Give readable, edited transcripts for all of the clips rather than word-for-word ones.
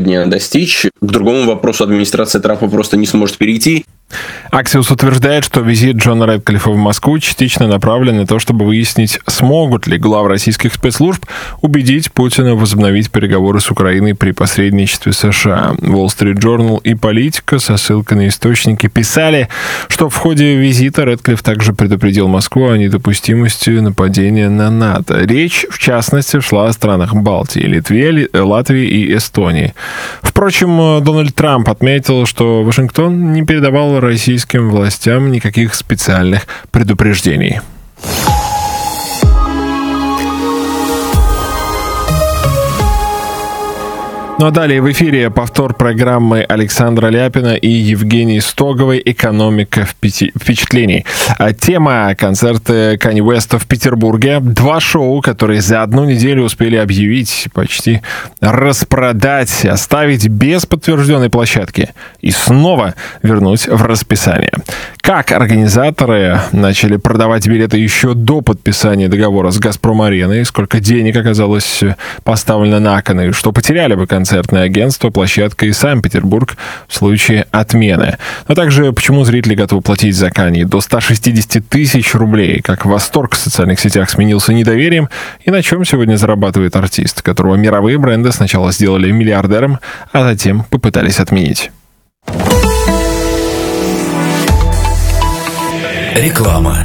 дня достичь. К другому вопросу администрация Трампа просто не сможет перейти. Аксиос утверждает, что визит Джона Рэдклиффа в Москву частично направлен на то, чтобы выяснить, смогут ли главы российских спецслужб убедить Путина возобновить переговоры с Украиной при посредничестве США. Wall Street Journal и Политика со ссылкой на источники писали, что в ходе визита Рэдклифф также предупредил Москву о недопустимости нападения на НАТО. Речь, в частности, шла о странах Балтии, Литве, Латвии и Эстонии. Впрочем, Дональд Трамп отметил, что Вашингтон не передавал российским властям никаких специальных предупреждений. Ну а далее в эфире повтор программы Александра Ляпина и Евгении Стоговой «Экономика впечатлений». Тема концерта Канье Уэста в Петербурге. 2 шоу, которые за одну неделю успели объявить, почти распродать, оставить без подтвержденной площадки и снова вернуть в расписание. Как организаторы начали продавать билеты еще до подписания договора с «Газпром-ареной», сколько денег оказалось поставлено на кон, и что потеряли бы концертное агентство, площадка и сам Петербург в случае отмены. А также, почему зрители готовы платить за Канье до 160 тысяч рублей, как восторг в социальных сетях сменился недоверием, и на чем сегодня зарабатывает артист, которого мировые бренды сначала сделали миллиардером, а затем попытались отменить. Реклама.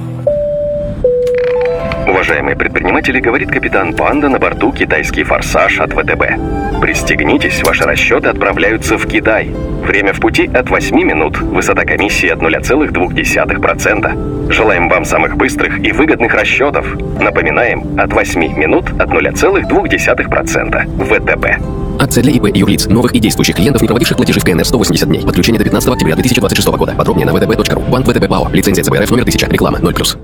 Уважаемые предприниматели, говорит капитан Панда на борту «Китайский форсаж» от ВТБ. Пристегнитесь, ваши расчеты отправляются в Китай. Время в пути от 8 минут, высота комиссии от 0,2%. Желаем вам самых быстрых и выгодных расчетов. Напоминаем, от 8 минут от 0,2%. ВТБ. Акция для ИП и юрлиц, новых и действующих клиентов, не проводивших платежи в КНР 180 дней. Подключение до 15 октября 2026 года. Подробнее на vtb.ru. Банк ВТБ ПАО. Лицензия ЦБРФ номер 1000. Реклама 0+.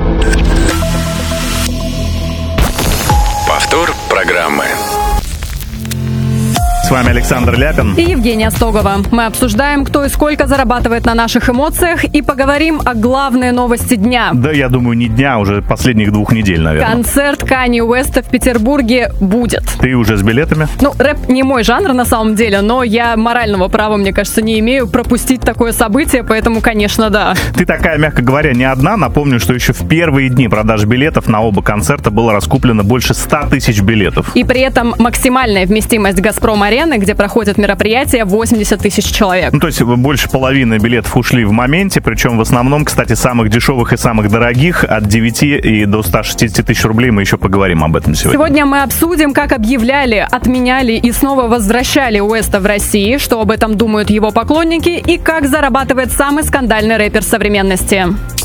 Повтор программы. С вами Александр Ляпин и Евгения Стогова. Мы обсуждаем, кто и сколько зарабатывает на наших эмоциях, и поговорим о главной новости дня. Да, я думаю, не дня, уже последних 2 недель, наверное. Концерт Канье Уэста в Петербурге будет. Ты уже с билетами? Ну, рэп не мой жанр на самом деле, но я морального права, мне кажется, не имею пропустить такое событие, поэтому, конечно, да. Ты такая, мягко говоря, не одна. Напомню, что еще в первые дни продаж билетов на оба концерта было раскуплено больше 100 тысяч билетов. И при этом максимальная вместимость «Газпром-арены», где проходят мероприятия, 80 тысяч человек. Ну, то есть больше половины билетов ушли в моменте, причем в основном, кстати, самых дешевых и самых дорогих, от 9 и до 160 тысяч рублей. Мы еще поговорим об этом сегодня. Сегодня мы обсудим, как объявляли, отменяли и снова возвращали Уэста в России, что об этом думают его поклонники и как зарабатывает самый скандальный рэпер современности.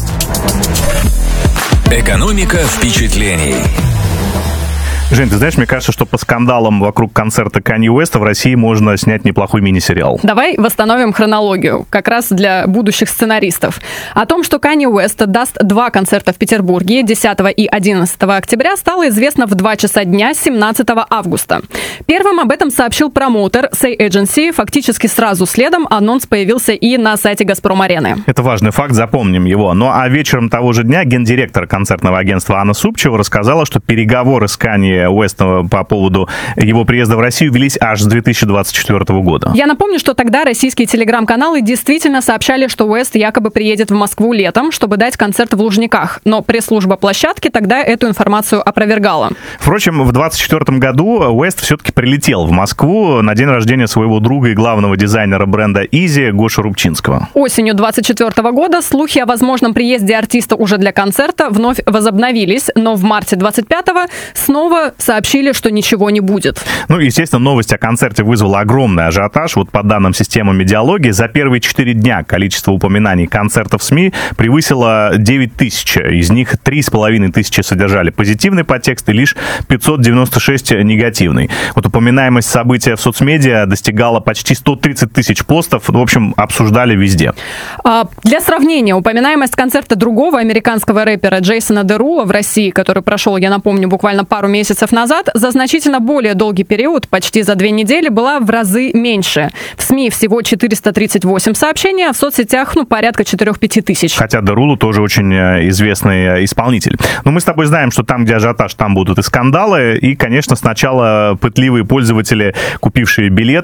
Экономика впечатлений. Жень, ты знаешь, мне кажется, что по скандалам вокруг концерта Канье Уэста в России можно снять неплохой мини-сериал. Давай восстановим хронологию, как раз для будущих сценаристов. О том, что Канье Уэст даст 2 концерта в Петербурге 10 и 11 октября, стало известно в 2 часа дня 17 августа. Первым об этом сообщил промоутер Say Agency. Фактически сразу следом анонс появился и на сайте «Газпром-арены». Это важный факт, запомним его. Ну а вечером того же дня гендиректор концертного агентства Анна Супчева рассказала, что переговоры с Канье Уэста по поводу его приезда в Россию велись аж с 2024 года. Я напомню, что тогда российские телеграм-каналы действительно сообщали, что Уэст якобы приедет в Москву летом, чтобы дать концерт в Лужниках. Но пресс-служба площадки тогда эту информацию опровергала. Впрочем, в 2024 году Уэст все-таки прилетел в Москву на день рождения своего друга и главного дизайнера бренда Изи Гоши Рубчинского. Осенью 2024 года слухи о возможном приезде артиста уже для концерта вновь возобновились, но в марте 2025-го снова сообщили, что ничего не будет. Ну, естественно, новость о концерте вызвала огромный ажиотаж. Вот по данным системы медиалогии, за первые 4 дня количество упоминаний концертов в СМИ превысило 9 тысяч. Из них 3,5 тысячи содержали позитивный подтекст и лишь 596 негативный. Вот упоминаемость события в соцмедиа достигала почти 130 тысяч постов. В общем, обсуждали везде. Для сравнения, упоминаемость концерта другого американского рэпера Джейсона Дерула в России, который прошел, я напомню, буквально пару месяцев назад, за значительно более долгий период, почти за 2 недели, была в разы меньше. В СМИ всего 438 сообщений, а в соцсетях, порядка 4-5 тысяч. Хотя Дерулу тоже очень известный исполнитель. Но мы с тобой знаем, что там, где ажиотаж, там будут и скандалы. И, конечно, сначала пытливые пользователи, купившие билет,